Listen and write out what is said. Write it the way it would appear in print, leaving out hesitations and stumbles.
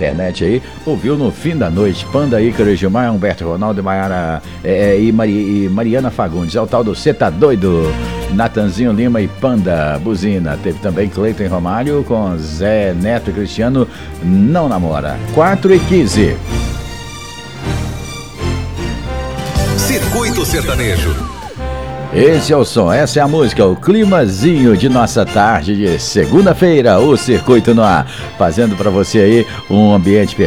internet aí, ouviu no fim da noite. Panda, Ícaro, Gilmar, Humberto, Ronaldo, Maiara e Mariana Fagundes. É o tal do Cê Tá Doido, Natanzinho Lima e Panda, Buzina. Teve também Cleiton Romário com Zé Neto e Cristiano, Não Namora. 4h15. Circuito Sertanejo. Esse é o som, essa é a música, o climazinho de nossa tarde de segunda-feira, o Circuito no Ar, fazendo para você aí um ambiente perfeito.